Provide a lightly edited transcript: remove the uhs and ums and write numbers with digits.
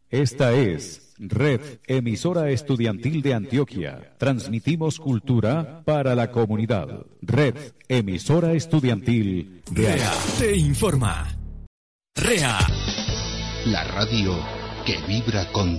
Esta es Red Emisora Estudiantil de Antioquia. Transmitimos cultura para la comunidad. Red Emisora Estudiantil de REA te informa. REA, la radio que vibra con